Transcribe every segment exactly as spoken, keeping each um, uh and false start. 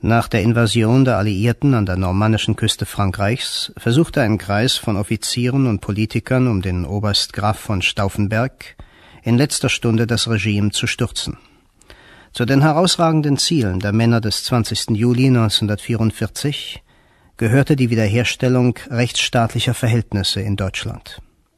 Nach der Invasion der Alliierten an der normannischen Küste Frankreichs versuchte ein Kreis von Offizieren und Politikern um den Oberst Graf von Stauffenberg in letzter Stunde das Regime zu stürzen. Zu den herausragenden Zielen der Männer des zwanzigsten Juli neunzehnhundertvierundvierzig gehörte die Wiederherstellung rechtsstaatlicher Verhältnisse in Deutschland.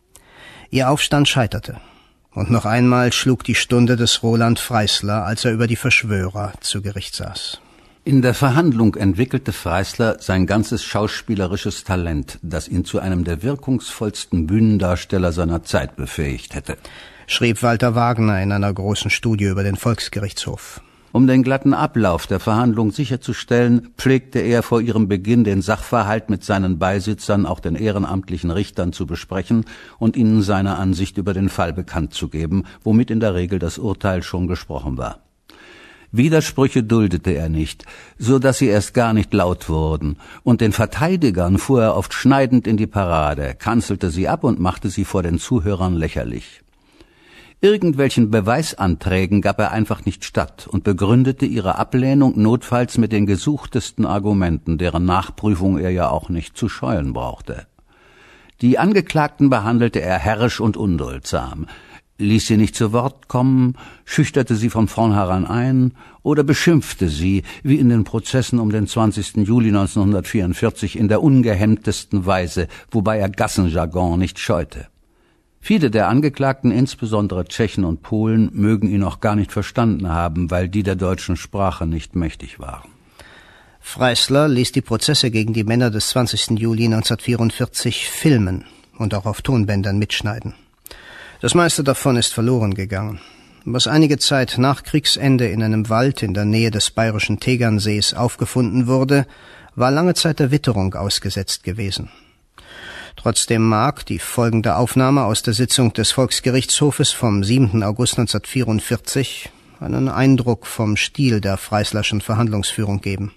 Ihr Aufstand scheiterte, und noch einmal schlug die Stunde des Roland Freisler, als er über die Verschwörer zu Gericht saß. In der Verhandlung entwickelte Freisler sein ganzes schauspielerisches Talent, das ihn zu einem der wirkungsvollsten Bühnendarsteller seiner Zeit befähigt hätte, schrieb Walter Wagner in einer großen Studie über den Volksgerichtshof. Um den glatten Ablauf der Verhandlung sicherzustellen, pflegte er vor ihrem Beginn den Sachverhalt mit seinen Beisitzern, auch den ehrenamtlichen Richtern, zu besprechen und ihnen seine Ansicht über den Fall bekannt zu geben, womit in der Regel das Urteil schon gesprochen war. Widersprüche duldete er nicht, so dass sie erst gar nicht laut wurden, und den Verteidigern fuhr er oft schneidend in die Parade, kanzelte sie ab und machte sie vor den Zuhörern lächerlich. Irgendwelchen Beweisanträgen gab er einfach nicht statt und begründete ihre Ablehnung notfalls mit den gesuchtesten Argumenten, deren Nachprüfung er ja auch nicht zu scheuen brauchte. Die Angeklagten behandelte er herrisch und unduldsam, ließ sie nicht zu Wort kommen, schüchterte sie von vornherein ein oder beschimpfte sie, wie in den Prozessen um den zwanzigsten Juli neunzehnhundertvierundvierzig, in der ungehemmtesten Weise, wobei er Gassenjargon nicht scheute. Viele der Angeklagten, insbesondere Tschechen und Polen, mögen ihn auch gar nicht verstanden haben, weil die der deutschen Sprache nicht mächtig waren. Freisler ließ die Prozesse gegen die Männer des zwanzigsten Juli neunzehnhundertvierundvierzig filmen und auch auf Tonbändern mitschneiden. Das meiste davon ist verloren gegangen. Was einige Zeit nach Kriegsende in einem Wald in der Nähe des bayerischen Tegernsees aufgefunden wurde, war lange Zeit der Witterung ausgesetzt gewesen. Trotzdem mag die folgende Aufnahme aus der Sitzung des Volksgerichtshofes vom siebten August neunzehnhundertvierundvierzig einen Eindruck vom Stil der Freislerschen Verhandlungsführung geben.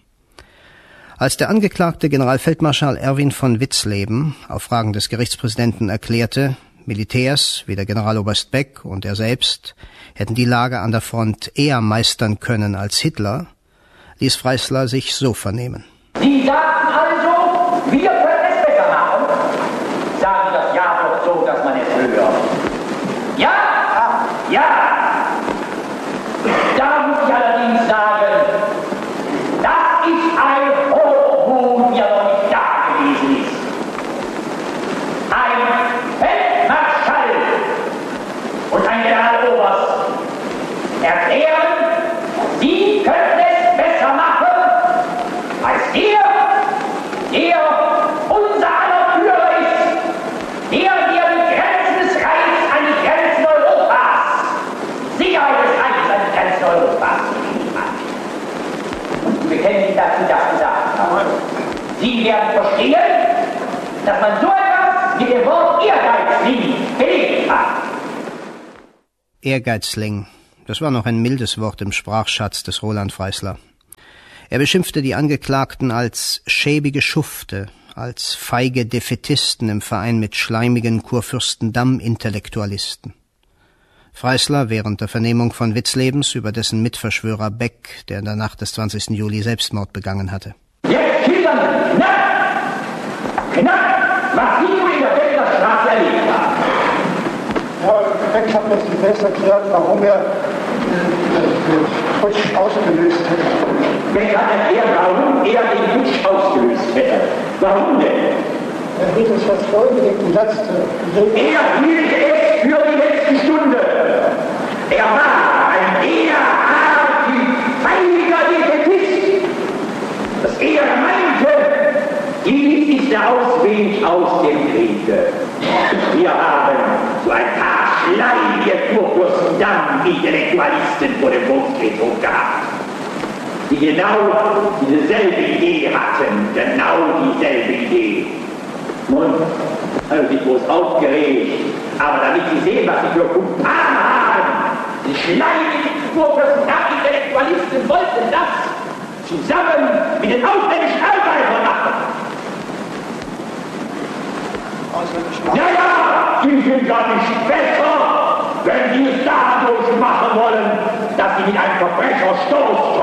Als der Angeklagte Generalfeldmarschall Erwin von Witzleben auf Fragen des Gerichtspräsidenten erklärte, Militärs wie der Generaloberst Beck und er selbst hätten die Lage an der Front eher meistern können als Hitler, ließ Freisler sich so vernehmen. Sie sagten also, wir können es besser machen. Sagen Sie das ja doch so, dass man es hört. Ja? Ja! Da muss ich allerdings sagen, das ist ein Hochmut, wie er noch nicht da gewesen ist. Ein Feldmarschall und ein Generaloberst erklären, Sie können es besser machen als der, der unser aller Führer ist, der, der die Grenzen des Reichs an die Grenzen Europas, Sicherheit des Reichs an die Grenzen Europas gegeben hat. Und wir kennen nicht dazu das gesagt haben. Sie werden verstehen, dass man so etwas mit dem Wort Ehrgeizling belegt hat. Ehrgeizling, das war noch ein mildes Wort im Sprachschatz des Roland Freisler. Er beschimpfte die Angeklagten als schäbige Schufte, als feige Defaitisten im Verein mit schleimigen Kurfürstendamm-Intellektualisten. Freisler während der Vernehmung von Witzlebens über dessen Mitverschwörer Beck, der in der Nacht des zwanzigsten Juli Selbstmord begangen hatte. Jetzt schildern Sie knapp, knapp, was Sie in der Berliner Straße erlebt haben. Herr Beck hat mir zunächst erklärt, warum er den Putsch ausgelöst hätte. Beck hat erklärt, warum er den Putsch ausgelöst hätte. Warum denn? Er hielt es fast vorgelegt, die letzte. Er hielt es für die letzte Stunde. Er war ein derartig feiniger Defetist, dass er meinte, dies ist der Ausweg aus dem Kriege. Wir haben so ein paar schleimige Kurfürstendamm-Intellektualisten vor dem Volksgerichtshof gehabt, die genau dieselbe Idee hatten, genau dieselbe Idee. Nun, also sich bloß aufgeregt, aber damit Sie sehen, was Sie für Kumpanen haben, die schleimigen Kurfürstendamm-Intellektualisten wollten das zusammen mit den ausländischen Arbeitern machen. Ja, ja, die sind ja nicht besser, wenn sie es dadurch machen wollen, dass sie mit einem Verbrecherstoß